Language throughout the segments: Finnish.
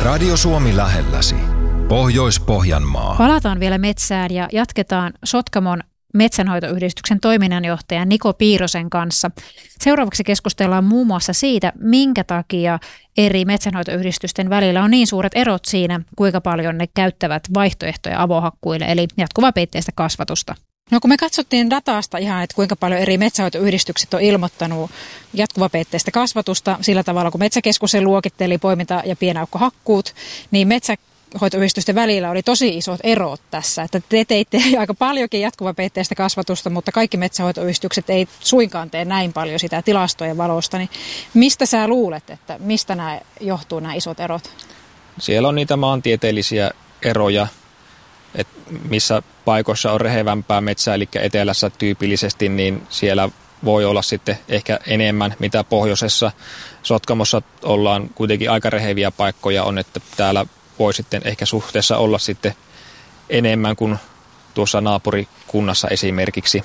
Radio Suomi lähelläsi. Pohjois-Pohjanmaa. Palataan vielä metsään ja jatketaan Sotkamon metsänhoitoyhdistyksen toiminnanjohtajan Niko Piirosen kanssa. Seuraavaksi keskustellaan muun muassa siitä, minkä takia eri metsänhoitoyhdistysten välillä on niin suuret erot siinä, kuinka paljon ne käyttävät vaihtoehtoja avohakkuille, eli jatkuvapeitteistä kasvatusta. No kun me katsottiin datasta ihan, että kuinka paljon eri metsänhoitoyhdistykset on ilmoittanut jatkuvapeitteistä kasvatusta sillä tavalla, kun Metsäkeskus luokitteli poiminta- ja pienaukkohakkuut, niin metsänhoitoyhdistysten välillä oli tosi isot erot tässä. Että te teitte aika paljonkin jatkuvapeitteistä kasvatusta, mutta kaikki metsänhoitoyhdistykset ei suinkaan tee näin paljon sitä tilastojen valosta. Niin mistä sä luulet, että mistä nämä johtuu nämä isot erot? Siellä on niitä maantieteellisiä eroja, että missä paikoissa on rehevämpää metsää, eli etelässä tyypillisesti, niin siellä voi olla sitten ehkä enemmän, mitä pohjoisessa. Sotkamossa ollaan kuitenkin aika reheviä paikkoja on, että täällä voi sitten ehkä suhteessa olla sitten enemmän kuin tuossa naapurikunnassa esimerkiksi.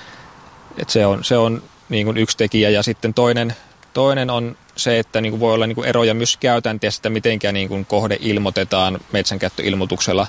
Et se on niin kuin yksi tekijä, ja sitten toinen on se, että niin kuin voi olla niin kuin eroja myös käytänteessä, että mitenkä niin kuin kohde ilmoitetaan metsänkäyttöilmoituksella.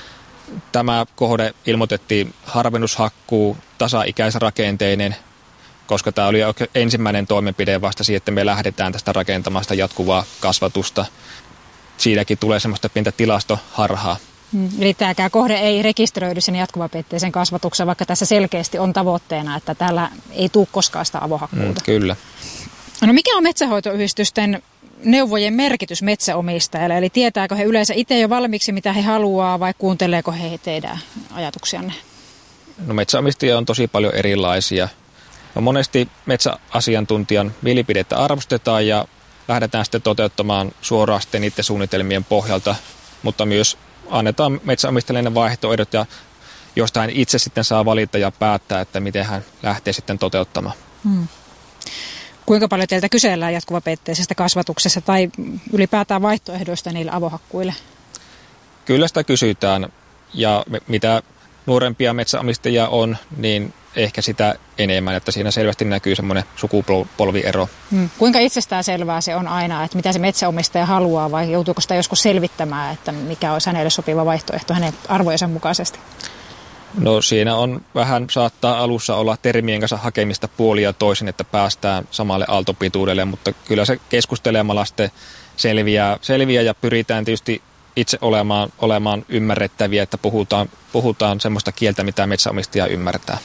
Tämä kohde ilmoitettiin harvennushakkuu, tasaikäisrakenteinen, koska tämä oli ensimmäinen toimenpide vasta siihen, että me lähdetään tästä rakentamasta jatkuvaa kasvatusta. Siinäkin tulee semmoista pientä tilastoharhaa. Eli tämäkään kohde ei rekisteröidy sen jatkuvapeitteisen kasvatuksen, vaikka tässä selkeästi on tavoitteena, että täällä ei tule koskaan sitä avohakkuuta. Kyllä. No mikä on metsänhoitoyhdistysten neuvojen merkitys metsäomistajalle? Eli tietääkö he yleensä itse jo valmiiksi, mitä he haluaa, vai kuunteleeko he teidän ajatuksianne? No metsäomistajia on tosi paljon erilaisia. No monesti metsäasiantuntijan mielipidettä arvostetaan ja lähdetään sitten toteuttamaan suoraan sitten niiden suunnitelmien pohjalta, mutta myös annetaan metsäomistajille vaihtoehdot, ja josta hän itse sitten saa valita ja päättää, että miten hän lähtee sitten toteuttamaan. Kuinka paljon teiltä kysellään jatkuvapeitteisessä kasvatuksessa tai ylipäätään vaihtoehdoista niille avohakkuille? Kyllä sitä kysytään, ja mitä nuorempia metsäomistajia on, niin ehkä sitä enemmän, että siinä selvästi näkyy semmoinen sukupolviero. Kuinka itsestään selvää se on aina, että mitä se metsäomistaja haluaa, vai joutuuko sitä joskus selvittämään, että mikä olisi hänelle sopiva vaihtoehto hänen arvojensa mukaisesti? No siinä on vähän, saattaa alussa olla termien kanssa hakemista puolin ja toisin, että päästään samalle aaltopituudelle, mutta kyllä se keskustelemalla sitten selviää ja pyritään tietysti itse olemaan ymmärrettäviä, että puhutaan semmoista kieltä, mitä metsäomistaja ymmärtää.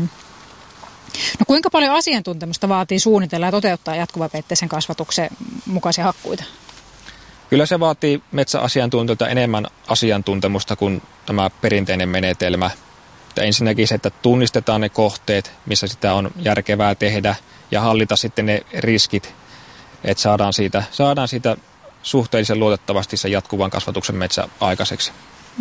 No kuinka paljon asiantuntemusta vaatii suunnitella ja toteuttaa jatkuvapeitteisen kasvatuksen mukaisia hakkuita? Kyllä se vaatii metsäasiantuntijoilta enemmän asiantuntemusta kuin tämä perinteinen menetelmä. Että ensinnäkin se, että tunnistetaan ne kohteet, missä sitä on järkevää tehdä, ja hallita sitten ne riskit, että saadaan siitä suhteellisen luotettavasti se jatkuvan kasvatuksen metsä aikaiseksi.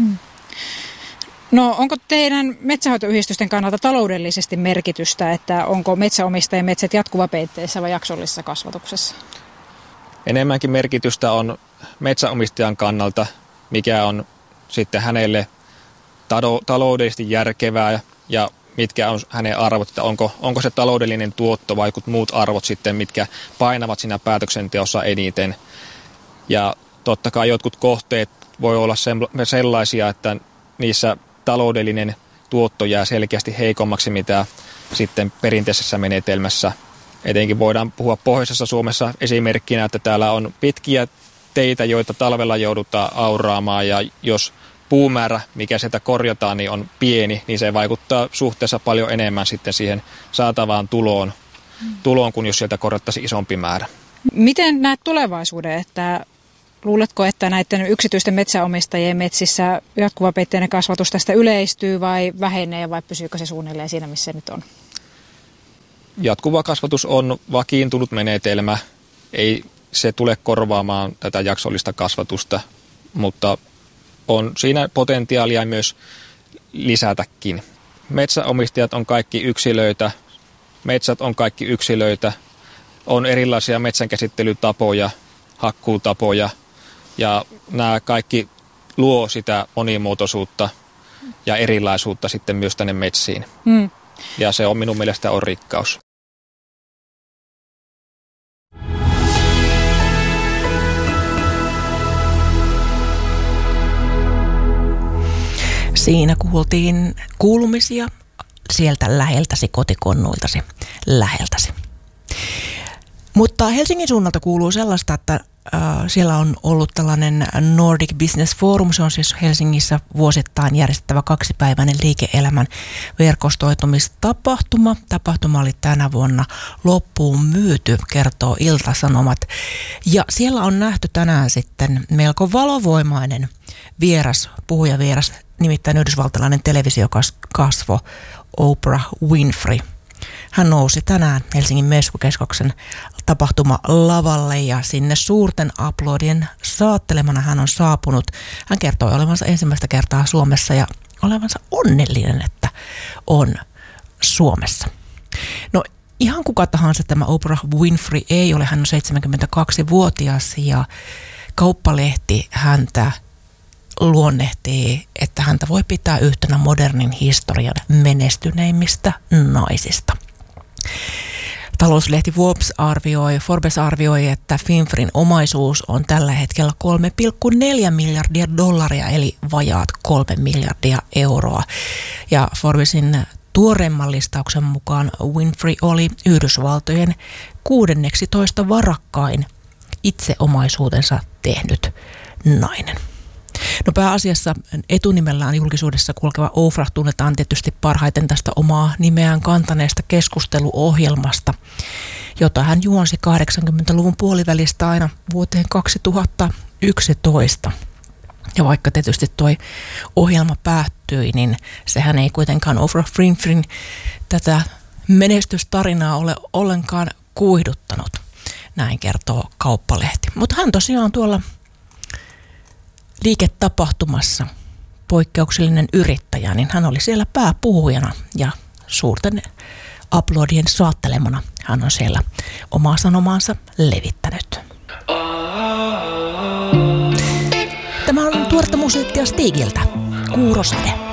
No onko teidän metsänhoitoyhdistysten kannalta taloudellisesti merkitystä, että onko metsäomistajien metsät jatkuvapeitteisessä vai jaksollisessa kasvatuksessa? Enemmänkin merkitystä on metsäomistajan kannalta, mikä on sitten hänelle taloudellisesti järkevää ja mitkä on hänen arvot, että onko se taloudellinen tuotto vai muut arvot sitten, mitkä painavat siinä päätöksenteossa eniten. Ja totta kai jotkut kohteet voi olla sellaisia, että niissä taloudellinen tuotto jää selkeästi heikommaksi, mitä sitten perinteisessä menetelmässä. Etenkin voidaan puhua pohjoisessa Suomessa esimerkkinä, että täällä on pitkiä teitä, joita talvella joudutaan auraamaan, ja jos puumäärä, mikä sieltä korjataan, niin on pieni, niin se vaikuttaa suhteessa paljon enemmän sitten siihen saatavaan tuloon kuin jos sieltä korjattaisiin isompi määrä. Miten näet tulevaisuuden, että luuletko, että näiden yksityisten metsäomistajien metsissä jatkuvapeitteinen kasvatus tästä yleistyy vai vähenee, vai pysyykö se suunnilleen siinä, missä se nyt on? Jatkuva kasvatus on vakiintunut menetelmä. Ei se tule korvaamaan tätä jaksollista kasvatusta, mutta on siinä potentiaalia myös lisätäkin. Metsäomistajat on kaikki yksilöitä, metsät on kaikki yksilöitä, on erilaisia metsänkäsittelytapoja, hakkuutapoja, ja nämä kaikki luo sitä monimuotoisuutta ja erilaisuutta sitten myös tänne metsiin. Ja se on minun mielestä on rikkaus. Siinä kuultiin kuulumisia sieltä läheltäsi, kotikonnuiltasi, läheltäsi. Mutta Helsingin suunnalta kuuluu sellaista, että siellä on ollut tällainen Nordic Business Forum. Se on siis Helsingissä vuosittain järjestettävä 2-päiväinen liike-elämän verkostoitumistapahtuma. Tapahtuma oli tänä vuonna loppuun myyty, kertoo Ilta-Sanomat. Ja siellä on nähty tänään sitten melko valovoimainen puhujavieras, nimittäin yhdysvaltalainen televisiokasvo Oprah Winfrey. Hän nousi tänään Helsingin Meskukeskuksen tapahtuma-lavalle ja sinne suurten aplodien saattelemana hän on saapunut. Hän kertoi olevansa ensimmäistä kertaa Suomessa ja olevansa onnellinen, että on Suomessa. No ihan kuka tahansa tämä Oprah Winfrey ei ole. Hän on 72-vuotias ja Kauppalehti häntä luonnehtii, että häntä voi pitää yhtenä modernin historian menestyneimmistä naisista. Talouslehti Forbes arvioi, että Winfreyn omaisuus on tällä hetkellä $3,4 miljardia, eli vajaat 3 miljardia euroa. Ja Forbesin tuoreemman listauksen mukaan Winfrey oli Yhdysvaltojen 16 varakkain itse omaisuutensa tehnyt nainen. No pääasiassa etunimellään julkisuudessa kulkeva Oprah tunnetaan tietysti parhaiten tästä omaa nimeään kantaneesta keskusteluohjelmasta, jota hän juonsi 80-luvun puolivälistä aina vuoteen 2011. Ja vaikka tietysti toi ohjelma päättyi, niin sehän ei kuitenkaan Oprah Winfreyn tätä menestystarinaa ole ollenkaan kuihduttanut. Näin kertoo Kauppalehti. Mutta hän tosiaan tuolla liiketapahtumassa, poikkeuksellinen yrittäjä, niin hän oli siellä pääpuhujana ja suurten aplodien saattelemana hän on siellä omaa sanomaansa levittänyt. Tämä on tuoretta musiikkia Stigiltä, Kuurosade.